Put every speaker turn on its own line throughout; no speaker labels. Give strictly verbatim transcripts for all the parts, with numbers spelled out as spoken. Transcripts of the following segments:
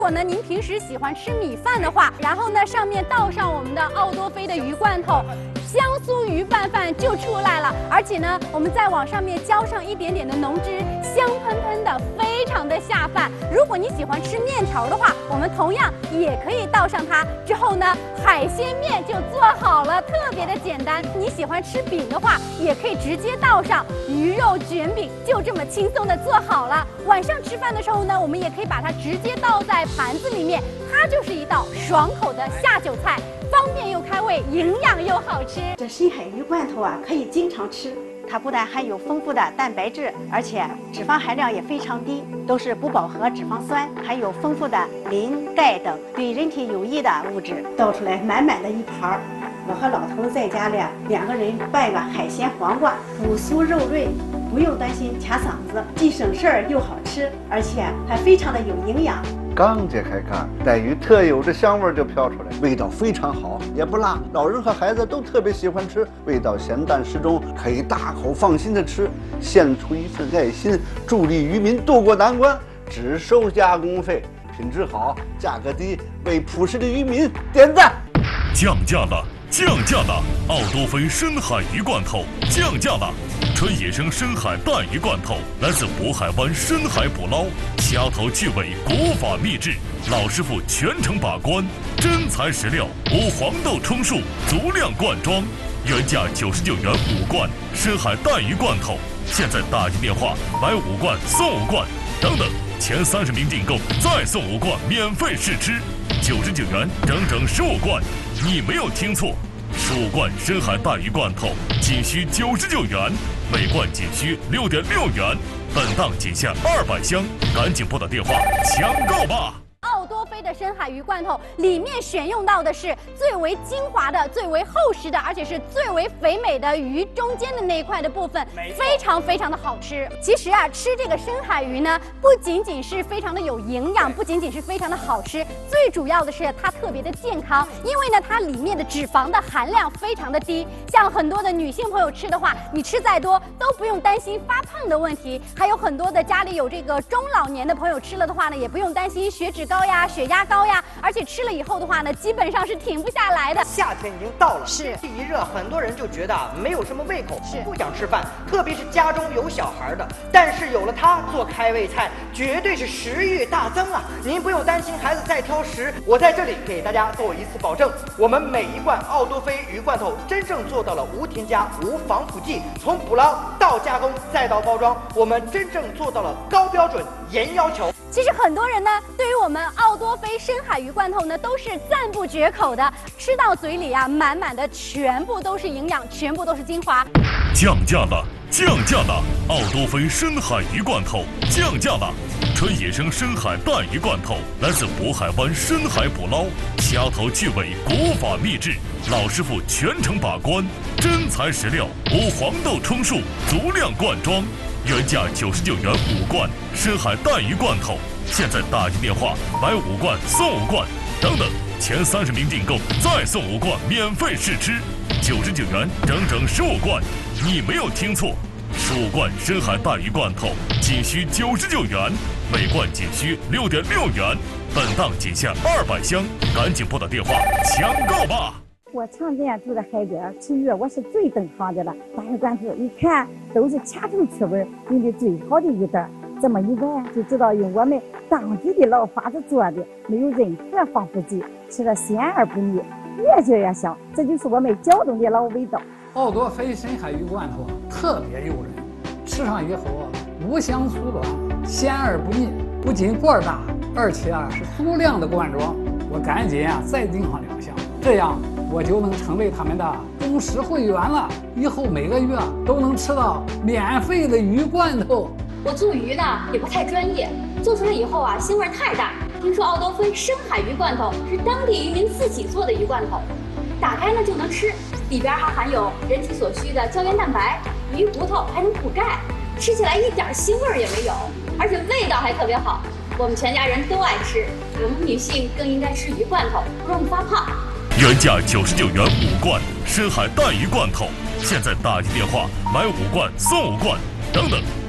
如果呢您平时喜欢吃米饭的话，然后呢上面倒上我们的奥多菲的鱼罐头，香酥鱼拌饭就出来了。而且呢，我们再往上面浇上一点点的浓汁，香喷喷的，非常的下饭。如果你喜欢吃面条的话，我们同样也可以倒上它。之后呢，海鲜面就做好了，特别的简单。你喜欢吃饼的话，也可以直接倒上鱼肉卷饼，就这么轻松的做好了。晚上吃饭的时候呢，我们也可以把它直接倒在盘子里面，它就是一道爽口的下酒菜，方便又开胃，营养又好吃。
这深海鱼罐头啊，可以经常吃。它不但含有丰富的蛋白质，而且脂肪含量也非常低，都是不饱和脂肪酸，含有丰富的磷、钙等对人体有益的物质。倒出来满满的一盘儿，我和老头在家里两个人拌个海鲜黄瓜，骨酥肉润，不用担心卡嗓子，既省事儿又好吃，而且还非常的有营养。
刚揭开盖，带鱼特有的香味就飘出来，味道非常好，也不辣，老人和孩子都特别喜欢吃，味道咸淡适中，可以大口放心的吃，献出一份爱心，助力渔民渡过难关，只收加工费，品质好，价格低，为朴实的渔民点赞。
降价了，降价了！奥多菲深海鱼罐头降价了。纯野生深海带鱼罐头来自渤海湾深海捕捞，掐头去尾，国法秘制，老师傅全程把关，真材实料，无黄豆充数，足量灌装，原价九十九元五罐深海带鱼罐头，现在打进电话买五罐送五罐，等等，前三十名订购再送五罐免费试吃，九十九元整整十五罐，你没有听错。十五罐深海带鱼罐头仅需九十九元，每罐仅需六点六元，本档仅限二百箱，赶紧拨打电话抢购吧！
奥多菲的深海鱼罐头里面选用到的是最为精华的、最为厚实的，而且是最为肥美的鱼中间的那一块的部分，非常非常的好吃。其实啊，吃这个深海鱼呢，不仅仅是非常的有营养，不仅仅是非常的好吃，最主要的是它特别的健康，因为呢，它里面的脂肪的含量非常的低。像很多的女性朋友吃的话，你吃再多都不用担心发胖的问题。还有很多的家里有这个中老年的朋友吃了的话呢，也不用担心血脂高呀、血压高呀，而且吃了以后的话呢，基本上是停不下来的。
夏天已经到了，
是
天气一热，很多人就觉得没有什么胃口，
是
不想吃饭，特别是家中有小孩的。但是有了它做开胃菜，绝对是食欲大增啊！您不用担心孩子再挑食，我在这里给大家做一次保证，我们每一罐奥多菲鱼罐头真正做到了无添加、无防腐剂，从捕捞到加工再到包装，我们真正做到了高标准、严要求。
其实很多人呢，对于我们奥多菲深海鱼罐头呢，都是赞不绝口的。吃到嘴里啊，满满的全部都是营养，全部都是精华。
降价了，降价了！奥多菲深海鱼罐头降价了。纯野生深海带鱼罐头来自渤海湾深海捕捞，掐头去尾，国法秘制，老师傅全程把关，真材实料，无黄豆充数，足量灌装。原价九十九元五罐深海带鱼罐头，现在打进电话买五罐送五罐，等等，前三十名订购再送五罐免费试吃，九十九元整整十五罐，你没有听错，十五罐深海带鱼罐头仅需九十九元，每罐仅需六点六元，本档仅限二百箱，赶紧拨打电话抢购吧！
我常年住在海边吃鱼，我是最懂行的了。大鱼罐头一看都是掐头去尾，用的最好的鱼蛋，这么一闻就知道用我们当地的老法子做的，没有任何防腐剂，吃了鲜而不腻，越嚼越香，这就是我们胶东的老味道。
奥多菲深海鱼罐头特别诱人，吃上以后无香酥软，鲜而不腻，不仅罐大，而且啊是足量的灌装。我赶紧啊再订上两箱，这样我就能成为他们的忠实会员了。以后每个月都能吃到免费的鱼罐头。
我做鱼的也不太专业，做出来以后啊腥味太大。听说奥多菲深海鱼罐头是当地渔民自己做的鱼罐头，打开呢就能吃，里边还含有人体所需的胶原蛋白，鱼骨头还能补钙，吃起来一点腥味也没有，而且味道还特别好。我们全家人都爱吃，我们女性更应该吃鱼罐头，不容易发胖。
原价九十九元五罐深海带鱼罐头，现在打进电话买五罐送五罐，等等，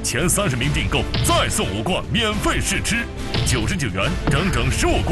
前三十名订购再送五罐免费试吃，九十九元整整十五罐。